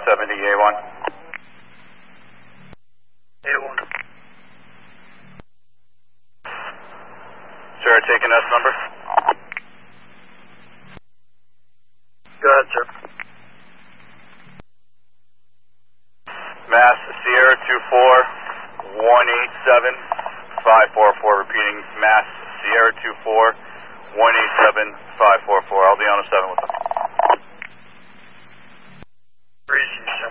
70, A1. A1. Sir, taking S number. Go ahead, sir. Mass Sierra 24 187 544. Repeating, Mass Sierra 24 187 544. I'll be on a 7 with them. Breezy